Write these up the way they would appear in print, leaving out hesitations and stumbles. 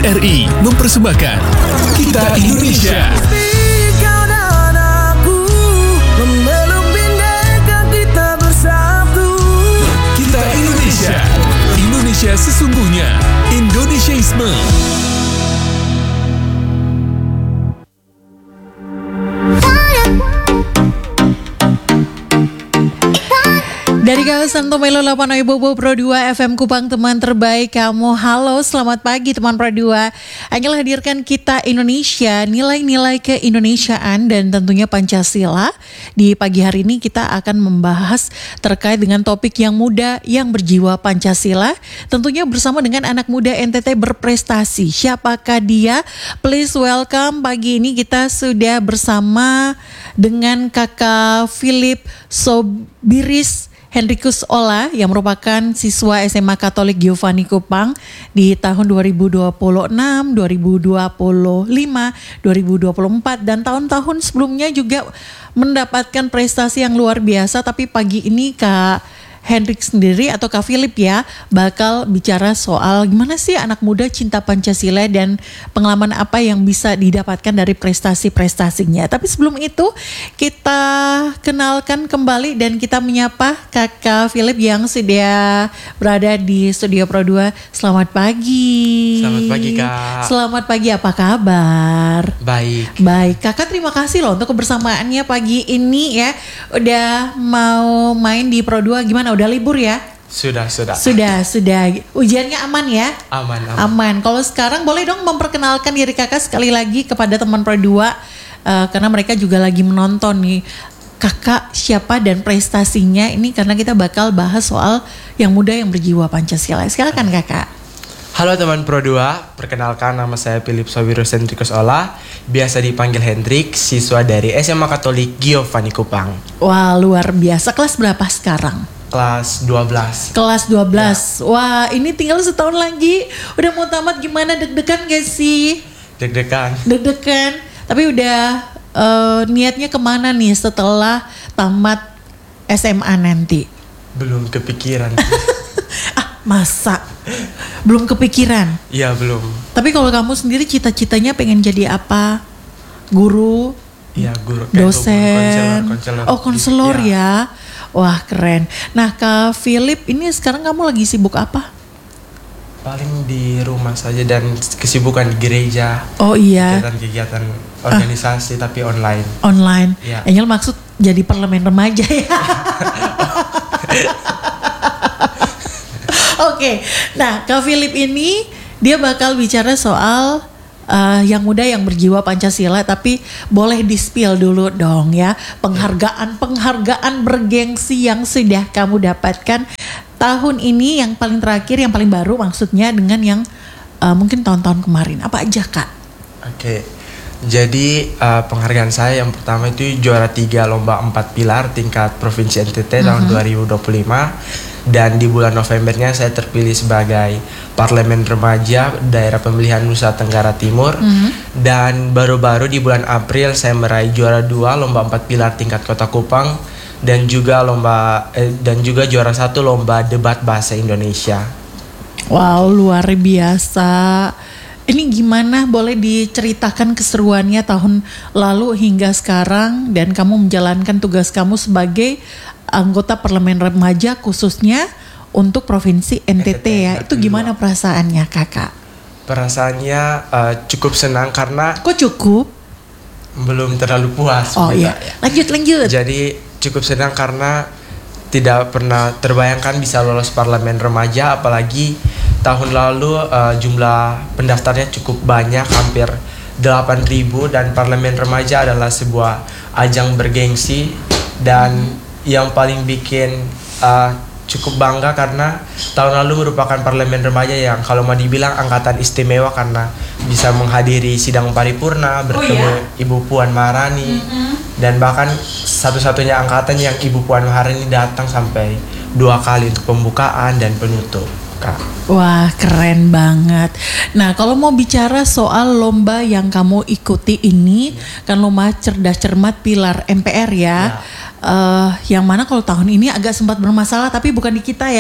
RRI mempersembahkan Kita Indonesia. Kau dan aku memeluk bineka kita bersatu. Kita Indonesia. Indonesia sesungguhnya. Indonesiaisme. Dari kawasan Tomelo 8 Bobo Pro 2 FM Kupang, teman terbaik kamu. Halo, selamat pagi teman Pro 2. Angel hadirkan Kita Indonesia, nilai-nilai keindonesiaan dan tentunya Pancasila. Di pagi hari ini kita akan membahas terkait dengan topik yang muda yang berjiwa Pancasila. Tentunya bersama dengan anak muda NTT berprestasi. Siapakah dia? Please welcome, pagi ini kita sudah bersama dengan Kakak Philip Sobiris Henrikus Ola yang merupakan siswa SMA Katolik Giovanni Kupang di tahun 2026, 2025, 2024 dan tahun-tahun sebelumnya juga mendapatkan prestasi yang luar biasa. Tapi pagi ini Kak Hendrik sendiri atau Kak Philip ya bakal bicara soal gimana sih anak muda cinta Pancasila dan pengalaman apa yang bisa didapatkan dari prestasi-prestasinya. Tapi sebelum itu kita kenalkan kembali dan kita menyapa Kakak Philip yang sudah berada di Studio Pro 2. Selamat pagi. Selamat pagi Kak. Selamat pagi, apa kabar? Baik. Baik, Kakak terima kasih loh untuk kebersamaannya pagi ini ya. Udah mau main di Pro 2, gimana? Udah libur ya? Sudah. Sudah. Ujiannya aman ya? Aman. Kalau sekarang boleh dong memperkenalkan diri kakak sekali lagi kepada teman Pro 2 karena mereka juga lagi menonton nih. Kakak siapa dan prestasinya ini karena kita bakal bahas soal yang muda yang berjiwa Pancasila. Silakan kakak. Halo teman Pro 2, perkenalkan nama saya Philip Sobiris Henrikus Ola, biasa dipanggil Hendrik, siswa dari SMA Katolik Giovanni Kupang. Wah, luar biasa. Kelas berapa sekarang? Kelas 12. Kelas 12. Ya. Wah, ini tinggal setahun lagi. Udah mau tamat, gimana, deg-degan gak sih? Deg-degan. Tapi udah niatnya kemana nih setelah tamat SMA nanti? Belum kepikiran. Masa? Belum kepikiran? Iya, belum. Tapi kalau kamu sendiri cita-citanya pengen jadi apa? Guru? Iya, guru. Dosen? Konselor. Oh, konselor ya. Wah, keren. Nah, Kak Philip, ini sekarang kamu lagi sibuk apa? Paling di rumah saja dan kesibukan di gereja. Oh iya. Kegiatan organisasi tapi online. Online. Ya. Angel maksud jadi parlemen remaja ya. Oke. Nah, Kak Philip ini dia bakal bicara soal yang muda yang berjiwa Pancasila, tapi boleh di-spill dulu dong ya. Penghargaan bergengsi yang sudah kamu dapatkan tahun ini, yang paling terakhir, yang paling baru maksudnya dengan yang mungkin tahun-tahun kemarin. Apa aja Kak? Oke. Jadi penghargaan saya yang pertama itu juara 3 lomba 4 pilar tingkat Provinsi NTT tahun 2025. Dan di bulan Novembernya saya terpilih sebagai Parlemen Remaja Daerah Pemilihan Nusa Tenggara Timur. Dan baru-baru di bulan April saya meraih juara 2 lomba 4 pilar tingkat Kota Kupang dan juga juara 1 lomba debat bahasa Indonesia. Wow, luar biasa. Ini gimana, boleh diceritakan keseruannya tahun lalu hingga sekarang dan kamu menjalankan tugas kamu sebagai anggota Parlemen Remaja khususnya untuk Provinsi NTT ya. Itu gimana perasaannya kakak? Perasaannya cukup senang karena... Kok cukup? Belum terlalu puas. Oh iya, lanjut. Jadi cukup senang karena tidak pernah terbayangkan bisa lolos Parlemen Remaja, apalagi tahun lalu jumlah pendaftarnya cukup banyak, hampir 8.000, dan Parlemen Remaja adalah sebuah ajang bergengsi dan yang paling bikin cukup bangga karena tahun lalu merupakan Parlemen Remaja yang kalau mau dibilang angkatan istimewa karena bisa menghadiri sidang paripurna, bertemu Ibu Puan Maharani, dan bahkan satu-satunya angkatan yang Ibu Puan Maharani datang sampai 2 kali untuk pembukaan dan penutup. Kak. Wah, keren banget. Nah, kalau mau bicara soal lomba yang kamu ikuti ini, kan lomba cerdas cermat pilar MPR ya. Yang mana kalau tahun ini agak sempat bermasalah, tapi bukan di kita ya,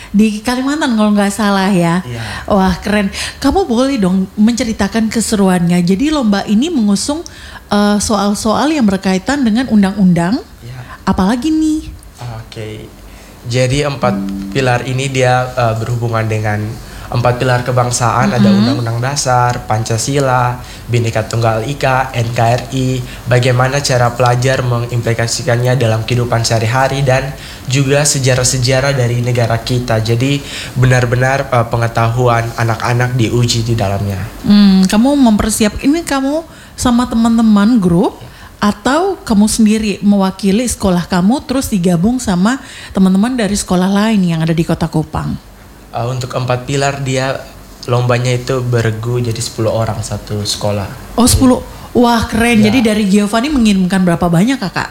di Kalimantan kalau nggak salah ya. Iya. Wah keren. Kamu boleh dong menceritakan keseruannya. Jadi lomba ini mengusung soal-soal yang berkaitan dengan undang-undang. Ya. Apalagi nih? Oke. Jadi 4 pilar ini dia berhubungan dengan 4 pilar kebangsaan. Ada Undang-Undang Dasar, Pancasila, Bhinneka Tunggal Ika, NKRI. Bagaimana cara pelajar mengimplikasikannya dalam kehidupan sehari-hari dan juga sejarah-sejarah dari negara kita. Jadi benar-benar pengetahuan anak-anak diuji di dalamnya. Kamu mempersiapkan ini kamu sama teman-teman grup atau kamu sendiri mewakili sekolah kamu terus digabung sama teman-teman dari sekolah lain yang ada di Kota Kupang? Untuk 4 pilar dia lombanya itu bergu jadi 10 orang satu sekolah. Oh 10, wah keren. Ya. Jadi dari Giovanni mengirimkan berapa banyak kakak?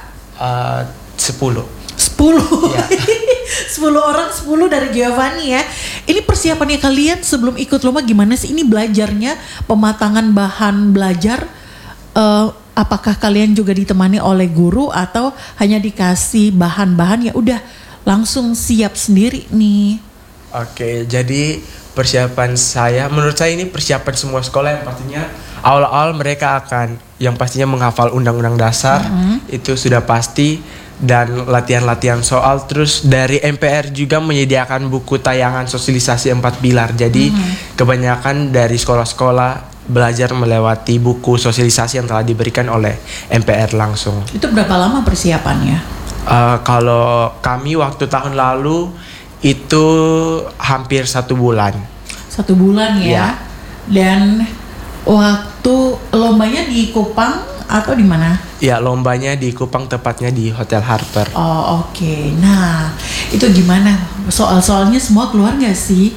10. 10 Ya. 10 orang 10 dari Giovanni ya. Ini persiapannya kalian sebelum ikut lomba gimana sih? Ini belajarnya pematangan bahan belajar. Apakah kalian juga ditemani oleh guru atau hanya dikasih bahan-bahan ya udah langsung siap sendiri nih? Oke, jadi persiapan saya, menurut saya ini persiapan semua sekolah yang pastinya awal-awal mereka akan yang pastinya menghafal Undang-Undang Dasar itu sudah pasti, dan latihan-latihan soal. Terus dari MPR juga menyediakan buku tayangan sosialisasi 4 pilar. Jadi kebanyakan dari sekolah-sekolah belajar melewati buku sosialisasi yang telah diberikan oleh MPR langsung. Itu berapa lama persiapannya? Kalau kami waktu tahun lalu itu hampir 1 bulan. 1 bulan ya. Ya. Dan waktu lombanya di Kupang atau di mana? Ya, lombanya di Kupang, tepatnya di Hotel Harper. Oh oke. Nah itu gimana? Soal-soalnya semua keluar nggak sih?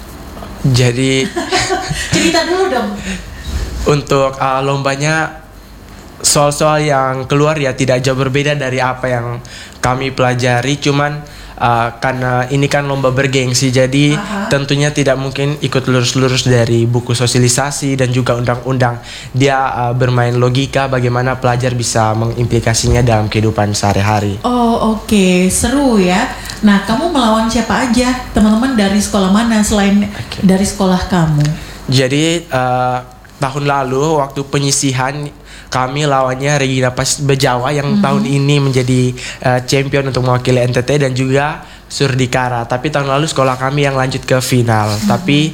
Jadi Cerita dulu dong. untuk lombanya soal-soal yang keluar ya tidak jauh berbeda dari apa yang kami pelajari, cuman karena ini kan lomba bergengsi, jadi tentunya tidak mungkin ikut lurus-lurus dari buku sosialisasi dan juga undang-undang. Dia bermain logika bagaimana pelajar bisa mengimplikasinya dalam kehidupan sehari-hari. Oh oke, seru ya. Nah kamu melawan siapa aja? Teman-teman dari sekolah mana selain dari sekolah kamu? Jadi tahun lalu waktu penyisihan kami lawannya Regina Pas Bejawa yang tahun ini menjadi champion untuk mewakili NTT, dan juga Surdikara. Tapi tahun lalu sekolah kami yang lanjut ke final. Tapi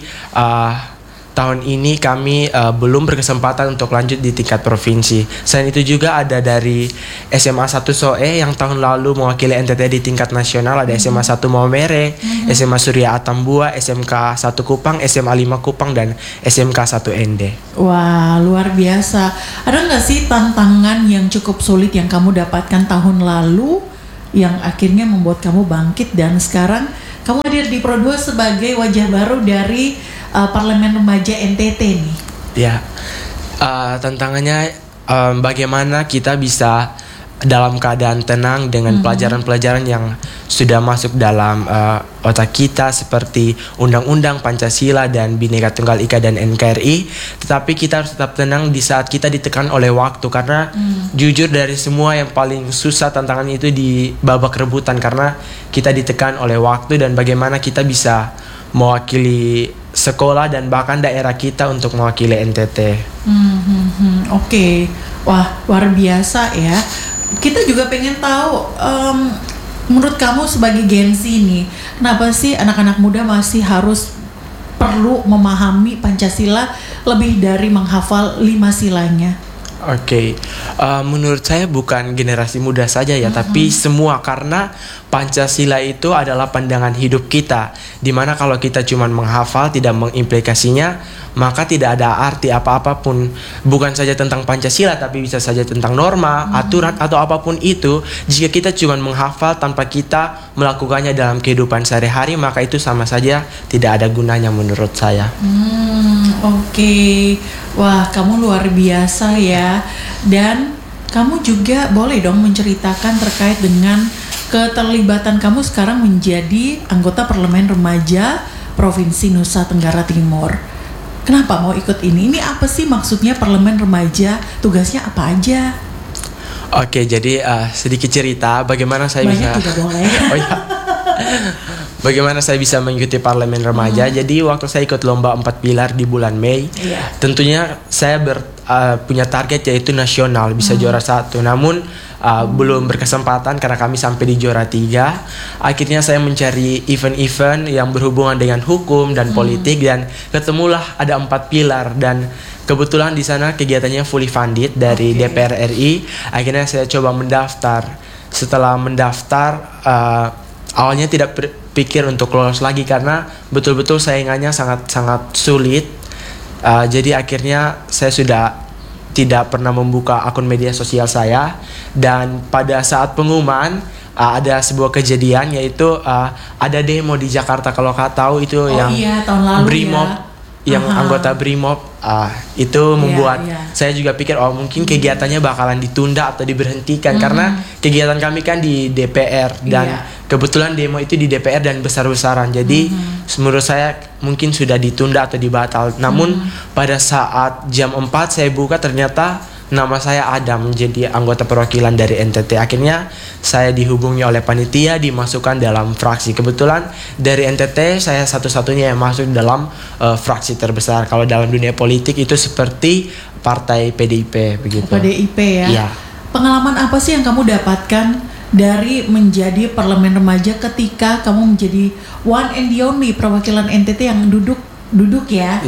tahun ini kami belum berkesempatan untuk lanjut di tingkat provinsi. Selain itu juga ada dari SMA 1 Soe yang tahun lalu mewakili NTT di tingkat nasional. Ada SMA 1 Maumere, SMA Surya Atambua, SMK 1 Kupang, SMA 5 Kupang, dan SMK 1 Ende. Wah luar biasa. Ada nggak sih tantangan yang cukup sulit yang kamu dapatkan tahun lalu yang akhirnya membuat kamu bangkit dan sekarang kamu hadir di Pro 2 sebagai wajah baru dari Parlemen Remaja NTT nih? Ya, tantangannya bagaimana kita bisa dalam keadaan tenang dengan pelajaran-pelajaran yang sudah masuk dalam otak kita seperti Undang-Undang Pancasila dan Bhinneka Tunggal Ika dan NKRI, tetapi kita harus tetap tenang di saat kita ditekan oleh waktu, karena jujur dari semua yang paling susah tantangan itu di babak rebutan, karena kita ditekan oleh waktu dan bagaimana kita bisa mewakili sekolah dan bahkan daerah kita untuk mewakili NTT. Oke. Wah luar biasa ya. Kita juga pengen tahu menurut kamu sebagai Gen Z nih, kenapa sih anak-anak muda masih harus perlu memahami Pancasila lebih dari menghafal 5 silanya? Oke, menurut saya bukan generasi muda saja ya, tapi semua, karena Pancasila itu adalah pandangan hidup kita, dimana kalau kita cuma menghafal tidak mengimplikasinya, maka tidak ada arti apa-apapun. Bukan saja tentang Pancasila, tapi bisa saja tentang norma, aturan, atau apapun itu. Jika kita cuma menghafal tanpa kita melakukannya dalam kehidupan sehari-hari, maka itu sama saja tidak ada gunanya menurut saya. Oke. Wah kamu luar biasa ya. Dan kamu juga boleh dong menceritakan terkait dengan keterlibatan kamu sekarang menjadi anggota Parlemen Remaja Provinsi Nusa Tenggara Timur. Kenapa mau ikut ini? Ini apa sih maksudnya Parlemen Remaja? Tugasnya apa aja? Oke, jadi sedikit cerita bagaimana saya Banyak bisa. juga boleh. Oh ya. bagaimana saya bisa mengikuti parlemen remaja. Jadi waktu saya ikut lomba 4 pilar di bulan Mei, tentunya saya punya target yaitu nasional, bisa juara 1. Namun belum berkesempatan karena kami sampai di juara 3. Akhirnya saya mencari event-event yang berhubungan dengan hukum dan politik, dan ketemulah ada 4 pilar, dan kebetulan di sana kegiatannya fully funded dari DPR RI. Akhirnya saya coba mendaftar. Setelah mendaftar, awalnya tidak berpikir untuk lolos lagi karena betul-betul saingannya sangat sulit. Jadi akhirnya saya sudah tidak pernah membuka akun media sosial saya, dan pada saat pengumuman ada sebuah kejadian, yaitu ada demo di Jakarta, kalau kau tahu itu tahun lalu Brimob yang anggota Brimob itu membuat saya juga pikir mungkin kegiatannya bakalan ditunda atau diberhentikan karena kegiatan kami kan di DPR, dan kebetulan demo itu di DPR dan besar-besaran. Jadi menurut saya mungkin sudah ditunda atau dibatal. Namun pada saat jam 4 saya buka, ternyata nama saya ada menjadi anggota perwakilan dari NTT. Akhirnya saya dihubungi oleh panitia, dimasukkan dalam fraksi. Kebetulan dari NTT saya satu-satunya yang masuk dalam fraksi terbesar. Kalau dalam dunia politik itu seperti partai PDIP begitu. PDIP ya. Iya. Pengalaman apa sih yang kamu dapatkan dari menjadi parlemen remaja ketika kamu menjadi one and the only perwakilan NTT yang duduk ya?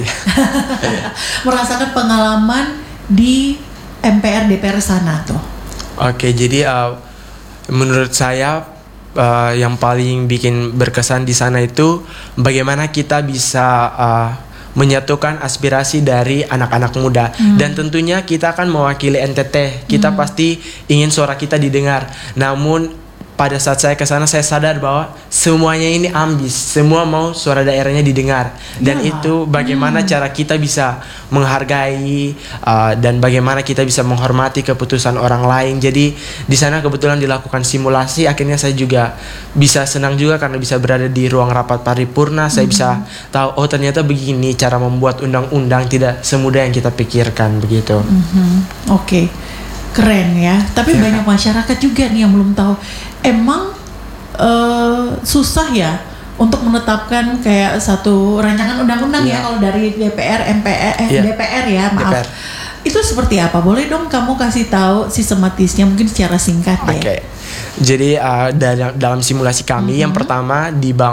Merasakan pengalaman di MPR DPR sana tuh. Oke, jadi menurut saya yang paling bikin berkesan di sana itu bagaimana kita bisa menyatukan aspirasi dari anak-anak muda, dan tentunya kita akan mewakili NTT. Kita pasti ingin suara kita didengar. Namun pada saat saya ke sana, saya sadar bahwa semuanya ini ambis, semua mau suara daerahnya didengar, dan itu bagaimana cara kita bisa menghargai dan bagaimana kita bisa menghormati keputusan orang lain. Jadi di sana kebetulan dilakukan simulasi, akhirnya saya juga bisa senang juga karena bisa berada di ruang rapat paripurna. Saya bisa tahu ternyata begini cara membuat undang-undang, tidak semudah yang kita pikirkan begitu. Oke. Keren ya, tapi banyak masyarakat juga nih yang belum tahu. Emang susah ya untuk menetapkan kayak satu rancangan undang-undang ya kalau dari DPR, DPR ya, maaf. DPR. Itu seperti apa? Boleh dong kamu kasih tahu sistematisnya mungkin secara singkat deh. Oke. Jadi dalam simulasi kami yang pertama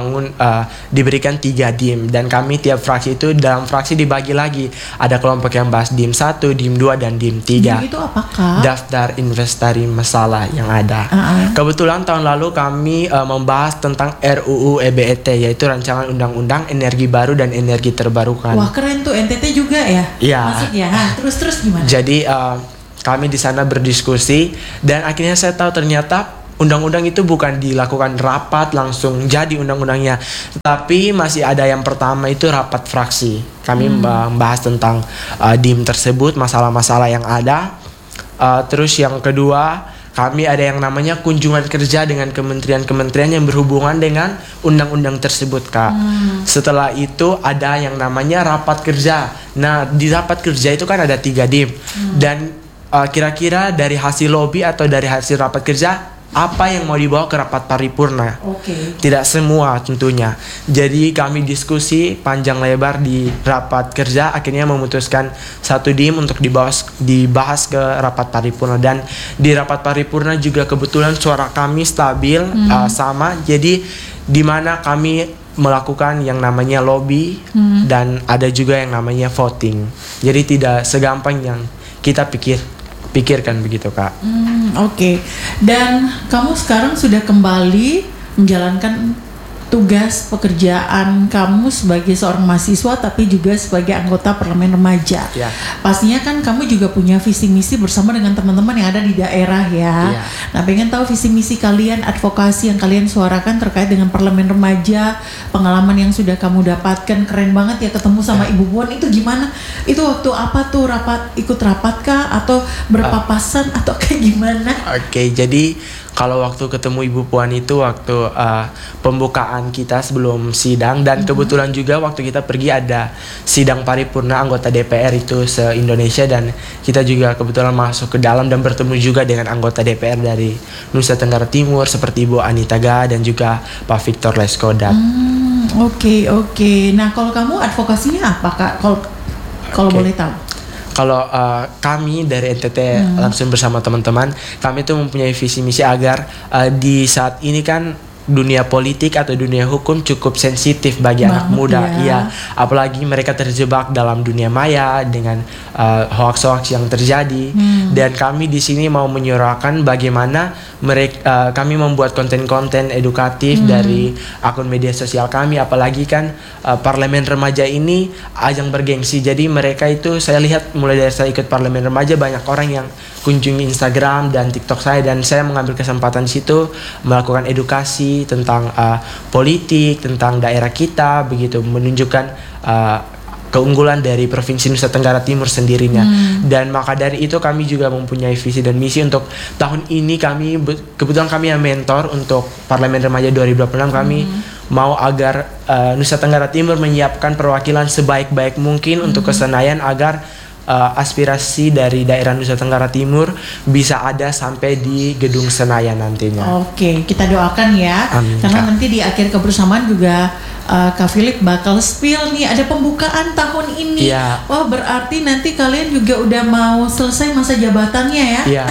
diberikan 3 DIM, dan kami tiap fraksi itu dalam fraksi dibagi lagi. Ada kelompok yang bahas DIM 1, DIM 2, dan DIM 3. DIM itu apakah? Daftar investasi masalah yang ada. Kebetulan tahun lalu kami membahas tentang RUU EBET, yaitu rancangan undang-undang energi baru dan energi terbarukan. Wah, keren tuh, NTT juga ya? Iya. Masuk ya. Terus gimana? Jadi kami di sana berdiskusi, dan akhirnya saya tahu ternyata undang-undang itu bukan dilakukan rapat langsung jadi undang-undangnya, tapi masih ada yang pertama itu rapat fraksi. Kami membahas tentang DIM tersebut, masalah-masalah yang ada. Terus yang kedua, kami ada yang namanya kunjungan kerja dengan kementerian-kementerian yang berhubungan dengan undang-undang tersebut, Kak. Setelah itu ada yang namanya rapat kerja. Nah, di rapat kerja itu kan ada 3 DIM. Dan kira-kira dari hasil lobby atau dari hasil rapat kerja, apa yang mau dibawa ke rapat paripurna? Tidak semua tentunya. Jadi kami diskusi panjang lebar di rapat kerja, akhirnya memutuskan 1 DIM untuk dibahas ke rapat paripurna. Dan di rapat paripurna juga kebetulan suara kami stabil, sama. Jadi di mana kami melakukan yang namanya lobby dan ada juga yang namanya voting. Jadi tidak segampang yang kita pikirkan begitu, Kak. Oke. Dan kamu sekarang sudah kembali menjalankan tugas pekerjaan kamu sebagai seorang mahasiswa tapi juga sebagai anggota parlemen remaja. Pastinya kan kamu juga punya visi misi bersama dengan teman-teman yang ada di daerah ya. Nah, pengen tahu visi misi kalian, advokasi yang kalian suarakan terkait dengan parlemen remaja, pengalaman yang sudah kamu dapatkan. Keren banget ya ketemu sama Ibu Puan, itu gimana? Itu waktu apa tuh, ikut rapat kah atau berpapasan atau kayak gimana? Oke, jadi kalau waktu ketemu Ibu Puan itu waktu pembukaan kita sebelum sidang, dan kebetulan juga waktu kita pergi ada sidang paripurna anggota DPR itu se-Indonesia, dan kita juga kebetulan masuk ke dalam dan bertemu juga dengan anggota DPR dari Nusa Tenggara Timur seperti Ibu Anita Ga dan juga Pak Victor Leskodat. Oke. Nah, kalau kamu advokasinya apa, Kak? Kalau boleh tahu. Kalau kami dari NTT langsung bersama teman-teman, kami itu mempunyai visi misi agar di saat ini kan dunia politik atau dunia hukum cukup sensitif bagi anak muda, apalagi mereka terjebak dalam dunia maya dengan hoax-hoax yang terjadi. Dan kami di sini mau menyuarakan bagaimana kami membuat konten-konten edukatif dari akun media sosial kami, apalagi kan parlemen remaja ini ajang bergengsi. Jadi mereka itu, saya lihat mulai dari saya ikut parlemen remaja, banyak orang yang kunjungi Instagram dan TikTok saya, dan saya mengambil kesempatan di situ melakukan edukasi tentang politik, tentang daerah kita, begitu menunjukkan keunggulan dari Provinsi Nusa Tenggara Timur sendirinya. Dan maka dari itu kami juga mempunyai visi dan misi untuk tahun ini. Kebetulan kami yang mentor untuk Parlemen Remaja 2026. Kami mau agar Nusa Tenggara Timur menyiapkan perwakilan sebaik-baik mungkin untuk ke Senayan, agar aspirasi dari daerah Nusa Tenggara Timur bisa ada sampai di Gedung Senayan nantinya. Oke, kita doakan ya. Amin, karena Kak. nanti di akhir kebersamaan juga Kak Philip bakal spill nih, ada pembukaan tahun ini. Iya. Wah, berarti nanti kalian juga udah mau selesai masa jabatannya ya? Iya.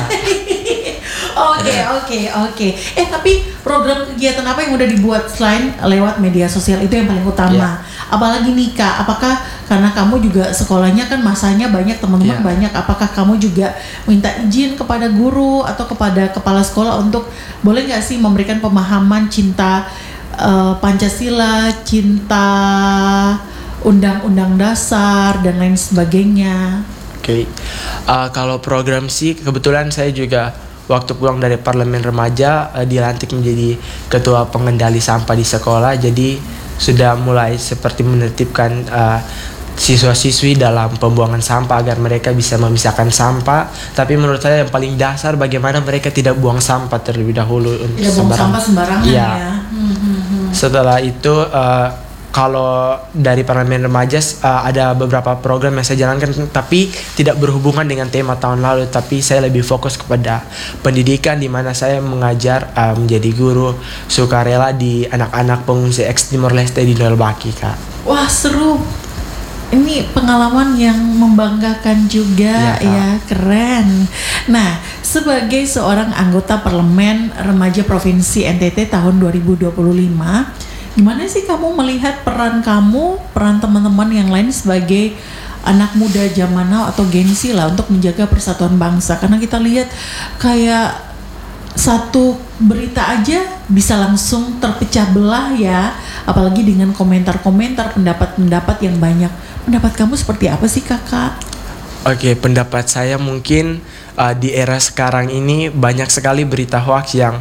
Oke. Tapi program kegiatan apa yang udah dibuat selain lewat media sosial, itu yang paling utama? Apalagi nih Kak, apakah karena kamu juga sekolahnya kan masanya banyak, teman-teman banyak, apakah kamu juga minta izin kepada guru atau kepada kepala sekolah untuk boleh nggak sih memberikan pemahaman cinta Pancasila, cinta Undang-Undang Dasar dan lain sebagainya? Oke. Kalau program sih, kebetulan saya juga waktu pulang dari Parlemen Remaja dilantik menjadi ketua pengendali sampah di sekolah. Jadi sudah mulai seperti menertibkan siswa-siswi dalam pembuangan sampah agar mereka bisa memisahkan sampah. Tapi menurut saya yang paling dasar bagaimana mereka tidak buang sampah terlebih dahulu. Tidak buang sampah sembarangan ya. Setelah itu kalau dari Parlemen Remaja ada beberapa program yang saya jalankan, tapi tidak berhubungan dengan tema tahun lalu, tapi saya lebih fokus kepada pendidikan, di mana saya mengajar menjadi guru sukarela di anak-anak pengungsi ex Timor Leste di Noel Baki, Kak. Wah, seru. Ini pengalaman yang membanggakan juga ya, keren. Nah, sebagai seorang anggota Parlemen Remaja Provinsi NTT tahun 2025, gimana sih kamu melihat peran teman-teman yang lain sebagai anak muda zaman now atau Gen Z lah untuk menjaga persatuan bangsa? Karena kita lihat kayak satu berita aja bisa langsung terpecah belah ya, apalagi dengan komentar-komentar, pendapat-pendapat yang banyak. Pendapat kamu seperti apa sih, Kakak? Oke, pendapat saya mungkin di era sekarang ini banyak sekali berita hoax yang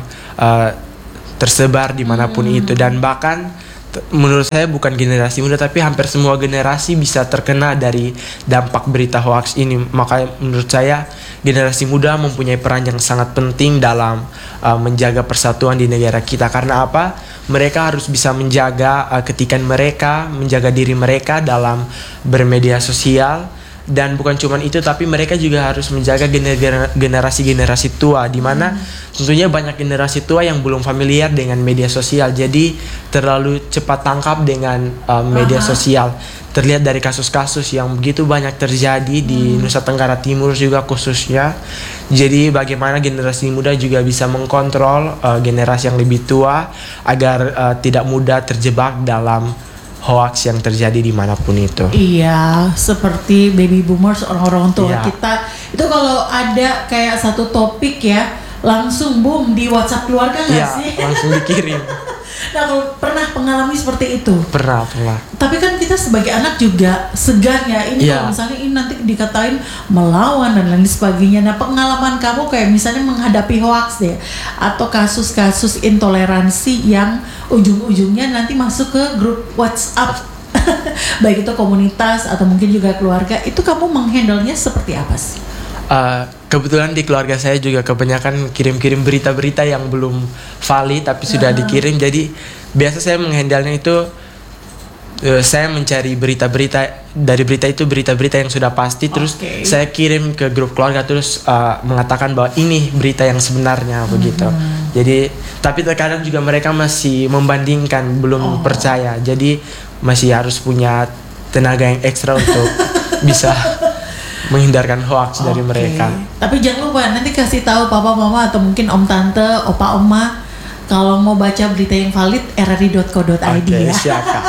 tersebar dimanapun itu, dan bahkan menurut saya bukan generasi muda tapi hampir semua generasi bisa terkena dari dampak berita hoax ini. Maka menurut saya generasi muda mempunyai peran yang sangat penting dalam menjaga persatuan di negara kita. Karena apa? Mereka harus bisa menjaga ketikan mereka, menjaga diri mereka dalam bermedia sosial. Dan bukan cuma itu, tapi mereka juga harus menjaga generasi-generasi tua, di mana tentunya banyak generasi tua yang belum familiar dengan media sosial, jadi terlalu cepat tangkap dengan media sosial. Terlihat dari kasus-kasus yang begitu banyak terjadi di Nusa Tenggara Timur juga khususnya. Jadi bagaimana generasi muda juga bisa mengkontrol generasi yang lebih tua agar tidak mudah terjebak dalam hoax yang terjadi dimanapun itu. Iya, seperti baby boomers, orang-orang tua kita itu kalau ada kayak satu topik ya, langsung boom di WhatsApp keluarga nggak sih? Langsung dikirim. Nah, kalau pernah mengalami seperti itu? Pernah. Tapi kan kita sebagai anak juga segan ya, ini kalau misalnya ini nanti dikatain melawan dan lain sebagainya. Nah, pengalaman kamu kayak misalnya menghadapi hoax deh, atau kasus-kasus intoleransi yang ujung-ujungnya nanti masuk ke grup WhatsApp, baik itu komunitas atau mungkin juga keluarga, itu kamu menghandle-nya seperti apa sih? Kebetulan di keluarga saya juga kebanyakan kirim-kirim berita-berita yang belum valid tapi sudah dikirim. Jadi biasa saya menghandle-nya itu saya mencari berita-berita, dari berita itu berita-berita yang sudah pasti, terus saya kirim ke grup keluarga, terus mengatakan bahwa ini berita yang sebenarnya begitu. Jadi tapi terkadang juga mereka masih membandingkan, belum percaya. Jadi masih harus punya tenaga yang ekstra untuk bisa menghindarkan hoax dari mereka. Tapi jangan lupa nanti kasih tahu papa mama atau mungkin om tante, opa oma kalau mau baca berita yang valid rri.co.id ya. Siap, Kak.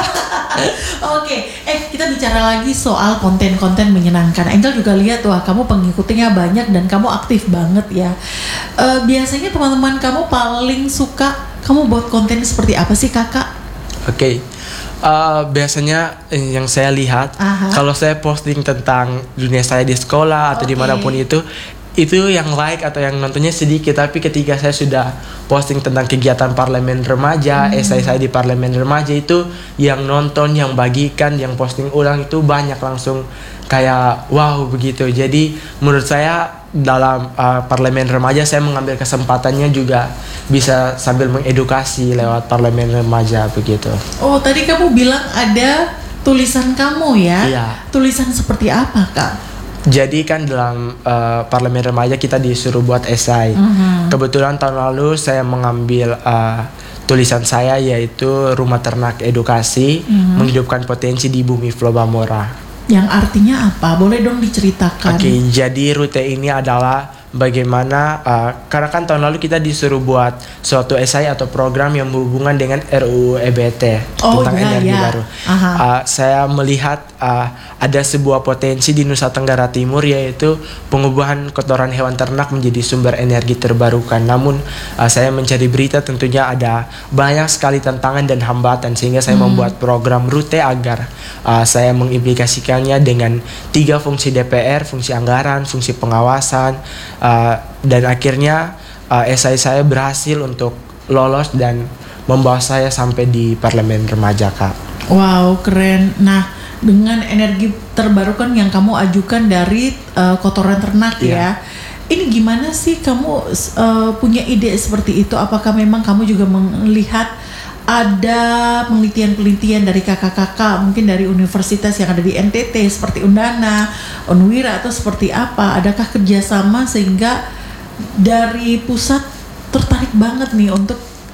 Kita bicara lagi soal konten-konten menyenangkan. Angel juga lihat wah kamu pengikutnya banyak dan kamu aktif banget ya. Biasanya teman-teman kamu paling suka kamu buat konten seperti apa sih kakak? Biasanya yang saya lihat kalau saya posting tentang dunia saya di sekolah atau dimanapun itu yang like atau yang nontonnya sedikit. Tapi ketika saya sudah posting tentang kegiatan parlemen remaja, esai saya di parlemen remaja, itu yang nonton, yang bagikan, yang posting ulang itu banyak, langsung kayak wow begitu. Jadi menurut saya dalam parlemen remaja saya mengambil kesempatannya juga bisa sambil mengedukasi lewat parlemen remaja begitu. Oh, tadi kamu bilang ada tulisan kamu ya? Iya. Tulisan seperti apa, Kak? Jadi kan dalam parlemen remaja kita disuruh buat esai. Kebetulan tahun lalu saya mengambil tulisan saya yaitu Rumah Ternak Edukasi menghidupkan potensi di bumi Flobamora. Yang artinya apa? Boleh dong diceritakan. Jadi rute ini adalah bagaimana karena kan tahun lalu kita disuruh buat suatu esai atau program yang berhubungan dengan RUU EBT tentang energi baru. Saya melihat ada sebuah potensi di Nusa Tenggara Timur, yaitu pengubahan kotoran hewan ternak menjadi sumber energi terbarukan. Namun saya mencari berita, tentunya ada banyak sekali tantangan dan hambatan, sehingga saya membuat program rute agar saya mengimplikasikannya dengan 3 fungsi DPR, fungsi anggaran, fungsi pengawasan, dan akhirnya esai saya berhasil untuk lolos dan membawa saya sampai di parlemen remaja, Kak. Wow, keren. Nah, dengan energi terbarukan yang kamu ajukan dari kotoran ternak ya, ini gimana sih kamu punya ide seperti itu? Apakah memang kamu juga melihat ada penelitian-penelitian dari kakak-kakak mungkin dari universitas yang ada di NTT seperti Undana, Unwira atau seperti apa? Adakah kerjasama sehingga dari pusat tertarik banget nih untuk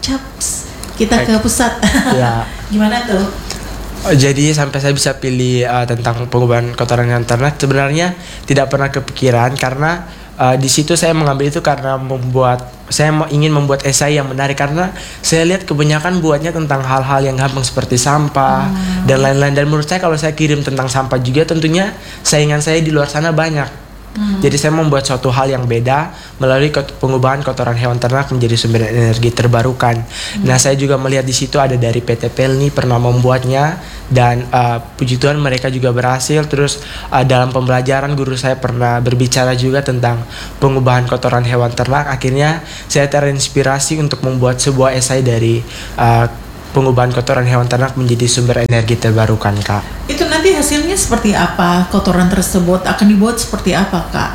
kita ke pusat? Gimana tuh? Jadi sampai saya bisa pilih tentang pengubahan kotoran hewan ternak sebenarnya tidak pernah kepikiran, karena di situ saya mengambil itu karena saya ingin membuat esai yang menarik, karena saya lihat kebanyakan buatnya tentang hal-hal yang gampang seperti sampah dan lain-lain, dan menurut saya kalau saya kirim tentang sampah juga tentunya saingan saya di luar sana banyak. Jadi saya membuat suatu hal yang beda melalui pengubahan kotoran hewan ternak menjadi sumber energi terbarukan. Nah, saya juga melihat di situ ada dari PT Pelni pernah membuatnya, dan puji Tuhan mereka juga berhasil. Terus dalam pembelajaran guru saya pernah berbicara juga tentang pengubahan kotoran hewan ternak. Akhirnya saya terinspirasi untuk membuat sebuah esai dari pengubahan kotoran hewan ternak menjadi sumber energi terbarukan, Kak. Itu nanti hasilnya seperti apa? Kotoran tersebut akan dibuat seperti apa, Kak?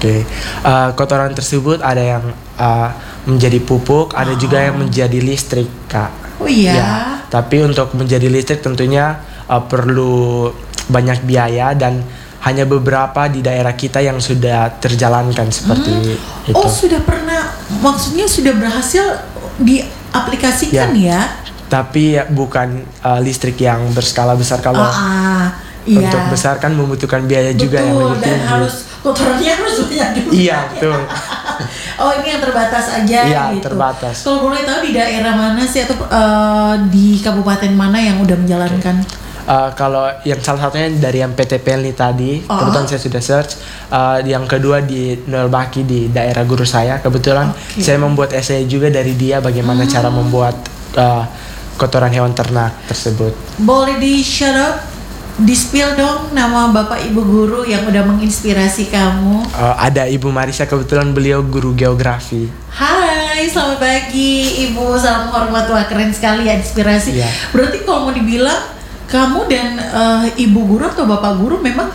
Kotoran tersebut ada yang menjadi pupuk, ada juga yang menjadi listrik, Kak. Oh iya. Ya, tapi untuk menjadi listrik tentunya perlu banyak biaya, dan hanya beberapa di daerah kita yang sudah terjalankan seperti itu. Oh, sudah pernah, maksudnya sudah berhasil diaplikasikan ya? Tapi bukan listrik yang berskala besar. Kalau untuk besar kan membutuhkan biaya juga yang lebih tinggi. Dan harus kotorannya harus banyak juga. Iya, betul. Oh, ini yang terbatas aja gitu. Terbatas. Kalau boleh tahu di daerah mana sih atau di kabupaten mana yang udah menjalankan? Kalau yang salah satunya dari yang PT Pelni tadi, kebetulan saya sudah search. Yang kedua di Noel Baki di daerah guru saya. Kebetulan saya membuat essay juga dari dia bagaimana cara membuat kotoran hewan ternak tersebut. Boleh di-shout out, di-spill dong nama Bapak Ibu guru yang udah menginspirasi kamu. Ada Ibu Marisa, kebetulan beliau guru geografi. Hai, selamat pagi Ibu, salam hormat, wah keren sekali ya inspirasi. Berarti kalau mau dibilang kamu dan Ibu guru atau Bapak guru memang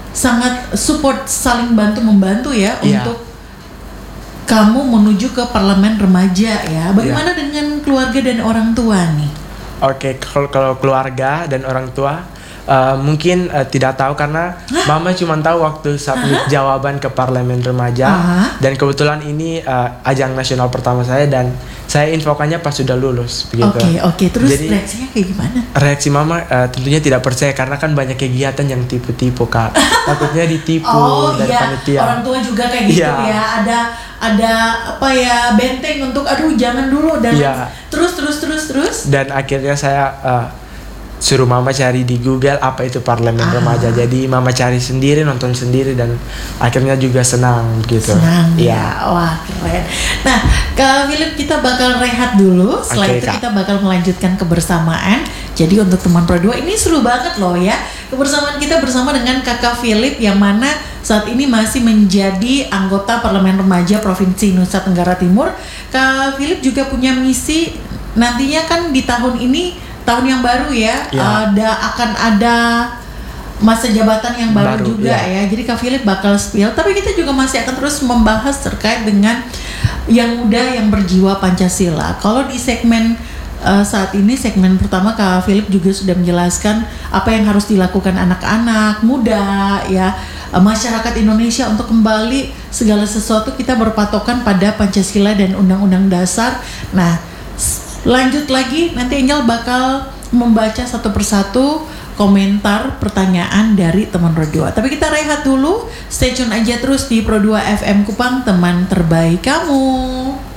sangat support, saling bantu membantu ya Iya. untuk kamu menuju ke parlemen remaja ya. Bagaimana dengan keluarga dan orang tua nih? Oke, kalau keluarga dan orang tua mungkin tidak tahu karena mama cuma tahu waktu submit jawaban ke parlemen remaja. Dan kebetulan ini ajang nasional pertama saya dan saya infokannya pas sudah lulus begitu. Oke. Terus Jadi, reaksinya kayak gimana? reaksi mama tentunya tidak percaya karena kan banyak kegiatan yang tipu-tipu Kak. Takutnya ditipu dari panitia. Orang tua juga kayak gitu Iya. ya. Ada apa ya, benteng untuk aduh jangan dulu dan Iya. terus. Dan akhirnya saya suruh mama cari di Google apa itu parlemen remaja. Jadi mama cari sendiri, nonton sendiri dan akhirnya juga senang gitu. Senang ya. Wah, keren. Nah, Kak Philip, kita bakal rehat dulu. Setelah Oke, itu Kak. kita bakal melanjutkan kebersamaan. Jadi untuk teman Pro 2 ini seru banget loh ya. Kebersamaan kita bersama dengan Kakak Philip yang mana saat ini masih menjadi anggota Parlemen Remaja Provinsi Nusa Tenggara Timur. Kak Philip juga punya misi nantinya kan di tahun ini, tahun yang baru ya, Ya. akan ada masa jabatan yang baru juga ya. ya. Jadi Kak Philip bakal spill, tapi kita juga masih akan terus membahas terkait dengan yang muda yang berjiwa Pancasila. Kalau di segmen saat ini, segmen pertama, Kak Philip juga sudah menjelaskan apa yang harus dilakukan anak-anak muda ya, masyarakat Indonesia untuk kembali segala sesuatu kita berpatokan pada Pancasila dan Undang-Undang Dasar. Nah, lanjut lagi, nanti Angel bakal membaca satu persatu komentar pertanyaan dari teman Pro 2. Tapi kita rehat dulu, stay tune aja terus di Pro 2 FM Kupang, teman terbaik kamu.